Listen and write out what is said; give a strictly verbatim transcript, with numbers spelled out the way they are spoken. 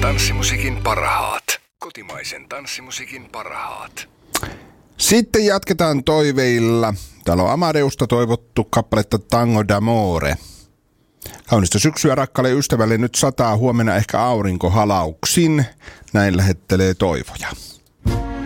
tanssimusiikin parhaat. Kotimaisen tanssimusiikin parhaat. Sitten jatketaan toiveilla. Täällä on Amadeusta toivottu kappaletta Tango d'Amore. Kaunista syksyä rakkaalle ystävälle, nyt sataa, huomenna ehkä aurinko halauksin. Näin lähettelee toivoja.